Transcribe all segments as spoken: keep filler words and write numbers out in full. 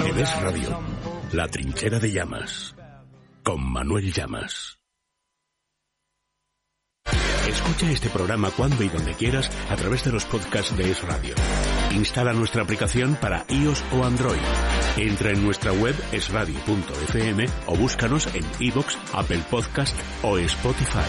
En Es Radio, La Trinchera de Llamas, con Manuel Llamas. Escucha este programa cuando y donde quieras a través de los podcasts de Es Radio. Instala nuestra aplicación para iOS o Android. Entra en nuestra web es radio punto efe eme o búscanos en iVoox, Apple Podcast o Spotify.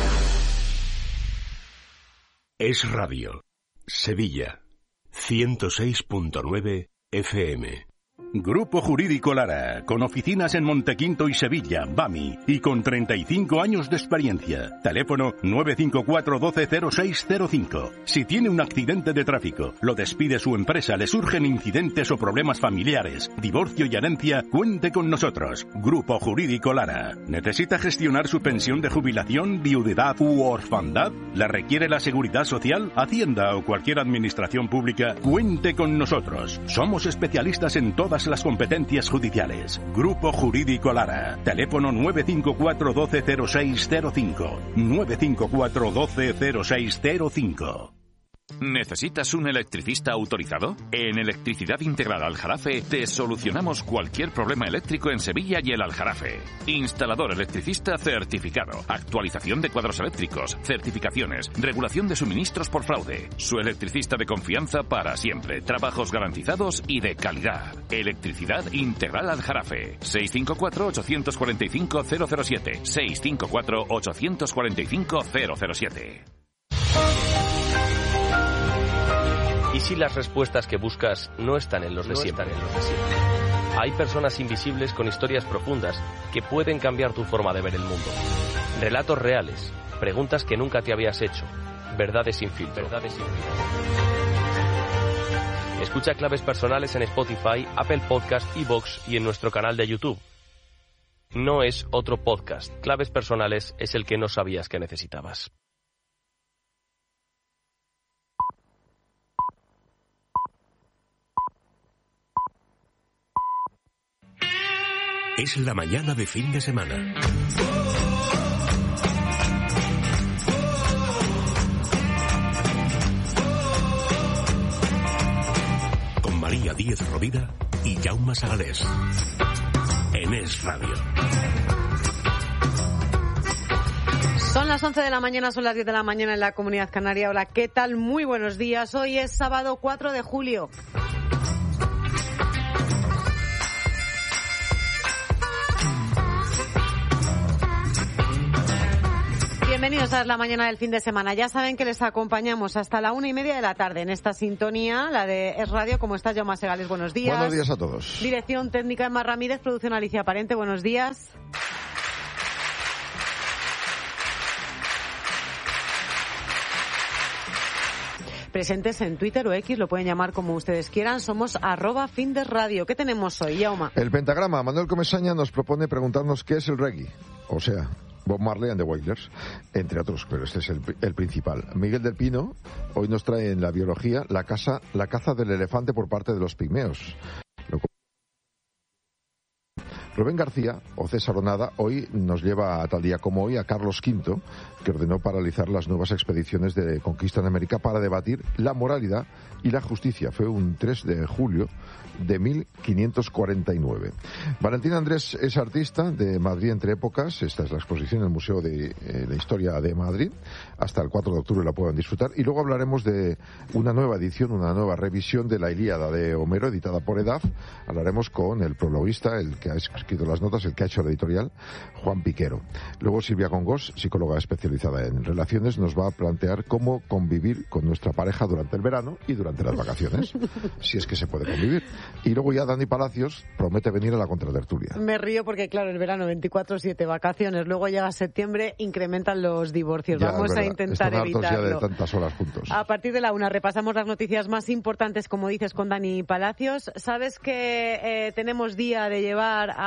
Es Radio, Sevilla, ciento seis punto nueve Efe Eme. Grupo Jurídico Lara, con oficinas en Montequinto y Sevilla, Bami, y con treinta y cinco años de experiencia. Teléfono nueve cinco cuatro uno dos cero seis cero cinco. Si tiene un accidente de tráfico, lo despide su empresa, le surgen incidentes o problemas familiares, divorcio y herencia, cuente con nosotros. Grupo Jurídico Lara. ¿Necesita gestionar su pensión de jubilación, viudedad u orfandad? ¿La requiere la Seguridad Social, Hacienda o cualquier administración pública? Cuente con nosotros. Somos especialistas en todas las competencias judiciales. Grupo Jurídico Lara. Teléfono nueve cinco cuatro uno dos cero seis cero cinco. nueve cinco cuatro uno dos cero seis cero cinco. ¿Necesitas un electricista autorizado? En Electricidad Integral Aljarafe te solucionamos cualquier problema eléctrico en Sevilla y el Aljarafe. Instalador electricista certificado, actualización de cuadros eléctricos, certificaciones, regulación de suministros por fraude. Su electricista de confianza para siempre, trabajos garantizados y de calidad. Electricidad Integral Aljarafe. seis cinco cuatro ocho cuatro cinco cero cero siete. seis cinco cuatro ocho cuatro cinco cero cero siete. ¿Y si las respuestas que buscas no están en los de siempre? Hay personas invisibles con historias profundas que pueden cambiar tu forma de ver el mundo. Relatos reales, preguntas que nunca te habías hecho, verdades sin filtro. Verdades sin filtro. Escucha Claves Personales en Spotify, Apple Podcast, iVoox y en nuestro canal de YouTube. No es otro podcast. Claves Personales es el que no sabías que necesitabas. Es la mañana de fin de semana. Con María Díez Rovira y Jaume Sagalés. En Es Radio. Son las once de la mañana, son las diez de la mañana en la Comunidad Canaria. Hola, ¿qué tal? Muy buenos días. Hoy es sábado cuatro de julio. Bienvenidos a la mañana del fin de semana. Ya saben que les acompañamos hasta la una y media de la tarde en esta sintonía, la de Es Radio. ¿Cómo estás, Jaume Segales? Buenos días. Buenos días a todos. Dirección técnica Emma Ramírez, producción Alicia Parente. Buenos días. Presentes en Twitter o X, lo pueden llamar como ustedes quieran. Somos arroba Findesradio. ¿Qué tenemos hoy, Jaume? El pentagrama. Manuel Comesaña nos propone preguntarnos qué es el reggae. O sea, Bob Marley and the Wailers, entre otros, pero este es el, el principal. Miguel del Pino hoy nos trae en la biología la, casa, la caza del elefante por parte de los pigmeos. Lo... Rubén García o César Onada hoy nos lleva a tal día como hoy a Carlos quinto, que ordenó paralizar las nuevas expediciones de conquista en América para debatir la moralidad y la justicia. Fue un tres de julio de mil quinientos cuarenta y nueve. Valentín Andrés es artista de Madrid entre épocas. Esta es la exposición en el Museo de eh, la Historia de Madrid. Hasta el cuatro de octubre la pueden disfrutar. Y luego hablaremos de una nueva edición, una nueva revisión de la Ilíada de Homero, editada por Edad. Hablaremos con el prologuista, el que ha escrito las notas, el que ha hecho la editorial, Juan Piquero. Luego Silvia Congos, psicóloga especializada en relaciones, nos va a plantear cómo convivir con nuestra pareja durante el verano y durante las vacaciones, si es que se puede convivir. Y luego ya Dani Palacios promete venir a la contratertulia. Me río porque, claro, el verano veinticuatro siete, vacaciones, luego llega septiembre, incrementan los divorcios. Ya, Vamos a intentar Están evitarlo. hartos ya de tantas horas juntos. A partir de la una repasamos las noticias más importantes, como dices, con Dani Palacios. ¿Sabes que eh, tenemos día de llevar a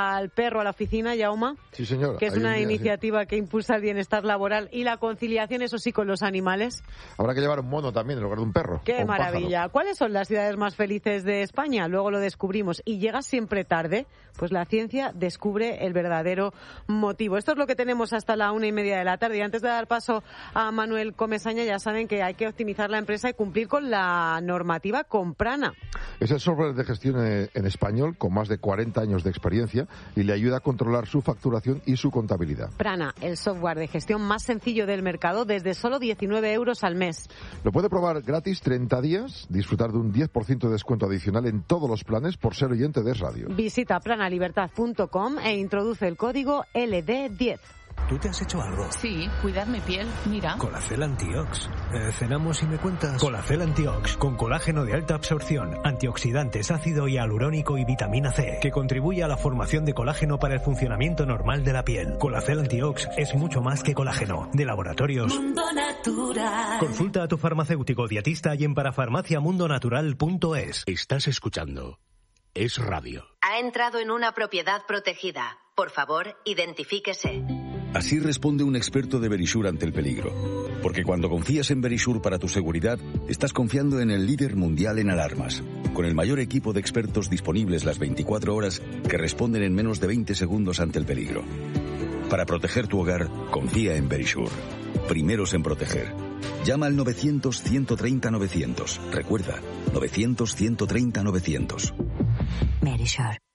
al perro a la oficina, Jaume. Sí, señora. Que es una iniciativa sí. que impulsa el bienestar laboral y la conciliación, eso sí, con los animales. Habrá que llevar un mono también en lugar de un perro. ¡Qué maravilla! Pájaro. ¿Cuáles son las ciudades más felices de España? Luego lo descubrimos. ¿Y llega siempre tarde? Pues la ciencia descubre el verdadero motivo. Esto es lo que tenemos hasta la una y media de la tarde. Y antes de dar paso a Manuel Comesaña, ya saben que hay que optimizar la empresa y cumplir con la normativa con Prana. Es el software de gestión en español con más de cuarenta años de experiencia y le ayuda a controlar su facturación y su contabilidad. Prana, el software de gestión más sencillo del mercado desde solo diecinueve euros al mes. Lo puede probar gratis treinta días, disfrutar de un diez por ciento de descuento adicional en todos los planes por ser oyente de Es Radio. Visita pranalibertad punto com e introduce el código L D diez. ¿Tú te has hecho algo? Sí, cuidar mi piel, mira. Colacel Antiox. Eh, ¿Cenamos y me cuentas? Colacel Antiox, con colágeno de alta absorción, antioxidantes, ácido hialurónico y vitamina C, que contribuye a la formación de colágeno para el funcionamiento normal de la piel. Colacel Antiox es mucho más que colágeno. De Laboratorios Mundo Natural. Consulta a tu farmacéutico dietista y en parafarmacia mundo natural punto es. Estás escuchando Es Radio. Ha entrado en una propiedad protegida. Por favor, identifíquese. Así responde un experto de Verisure ante el peligro. Porque cuando confías en Verisure para tu seguridad, estás confiando en el líder mundial en alarmas. Con el mayor equipo de expertos disponibles las veinticuatro horas que responden en menos de veinte segundos ante el peligro. Para proteger tu hogar, confía en Verisure. Primeros en proteger. Llama al novecientos, ciento treinta, novecientos. Recuerda, novecientos, ciento treinta, novecientos. Verisure.